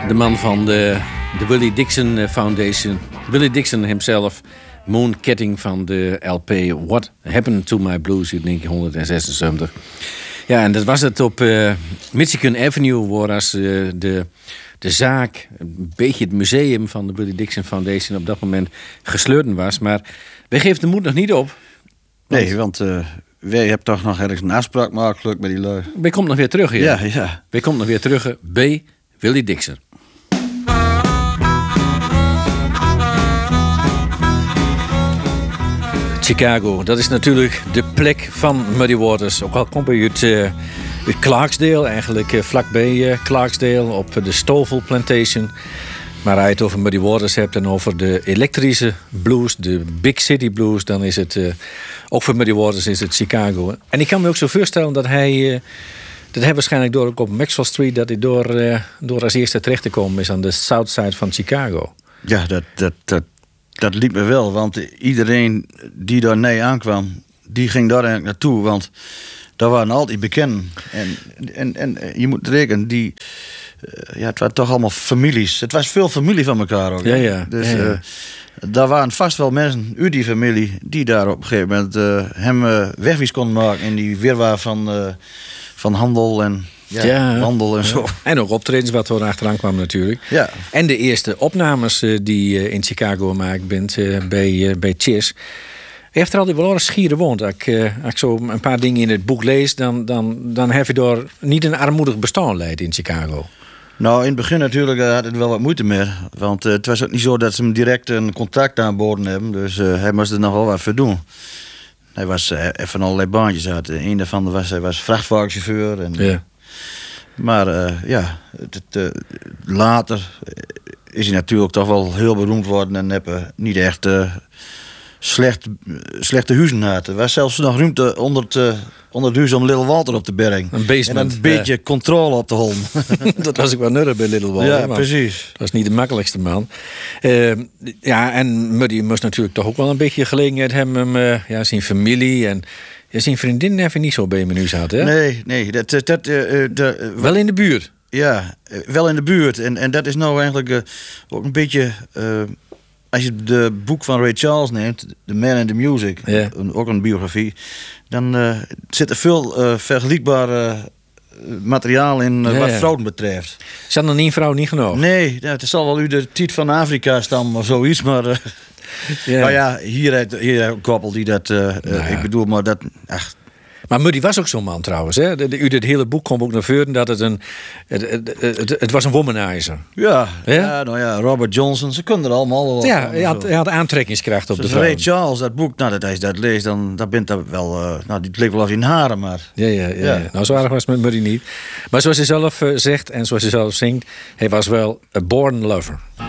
De man van de Willie Dixon Foundation. Willie Dixon himself. Moonketting van de LP What Happened to My Blues uit 1976. Ja, en dat was het op Michigan Avenue, waar als de zaak, een beetje het museum van de Willie Dixon Foundation op dat moment gesloten was. Maar wij geven de moed nog niet op. Nee, want wij hebben toch nog ergens een afspraak gemaakt met die lui. Wij komt nog weer terug hier. Ja. Wij komt nog weer terug bij Willie Dixon. Chicago, dat is natuurlijk de plek van Muddy Waters. Ook al komt hij uit Clarksdale, eigenlijk vlakbij Clarksdale op de Stovall Plantation. Maar als je het over Muddy Waters hebt en over de elektrische blues, de big city blues, dan is het ook voor Muddy Waters is het Chicago. En ik kan me ook zo voorstellen dat hij waarschijnlijk door ook op Maxwell Street, dat hij door als eerste terecht te komen is aan de south side van Chicago. Ja, dat liep me wel, want iedereen die daar nee aankwam, die ging daar eigenlijk naartoe, want daar waren altijd bekenden. En je moet rekenen, het waren toch allemaal families. Het was veel familie van elkaar ook. Ja. Dus daar waren vast wel mensen uit die familie die daar op een gegeven moment hem wegwies konden maken in die wirwar van handel en wandel en zo. En ook optredens wat er achteraan kwam natuurlijk. Ja. En de eerste opnames die in Chicago gemaakt bent bij Chis. Je heeft er altijd wel eens schieren woont. Als ik zo een paar dingen in het boek lees, dan heb je door niet een armoedig bestaan leid in Chicago. Nou, in het begin natuurlijk had het wel wat moeite mee. Want het was ook niet zo dat ze hem direct een contract aanboden hebben. Dus hij moest er nog wel wat voor doen. Hij was even allerlei baantjes uit. Een daarvan was vrachtwagenchauffeur. En, maar later is hij natuurlijk toch wel heel beroemd geworden. En heb niet echt slechte huizen gehad. Er was zelfs nog ruimte onder het huis om Little Walter op te bergen. Een basement. En een beetje controle op te houden. Dat was ik wel nuttig bij Little Walter. Ja, precies. Dat was niet de makkelijkste man. En Muddy moest natuurlijk toch ook wel een beetje gelegenheid hebben. Zijn familie en zijn vriendin even niet zo bij hem nu zat, hè? Nee. Wel in de buurt. Ja, wel in de buurt. En dat is nou eigenlijk ook een beetje... als je de boek van Ray Charles neemt, The Man and the Music, ook een biografie, dan zit er veel vergelijkbaar materiaal in wat vrouwen betreft. Zijn er één vrouw niet genoeg? Nee, het zal wel u de Tiet van Afrika stammen of zoiets, maar... Nou ja, hier een koppel die dat... Ik bedoel, maar dat... Maar Muddy was ook zo'n man trouwens. Hè? Uit het hele boek kwam ook naar voren dat het was een womanizer. Ja, Robert Johnson, ze kunnen er allemaal wel. Ja, hij had aantrekkingskracht op de vrouw. Ray Charles, dat boek, als je dat leest, dan bent dat wel... die leek wel als in haren, maar... Ja. Nou, zo aardig was het met Muddy niet. Maar zoals hij zelf zegt en zoals hij zelf zingt, hij was wel a born lover.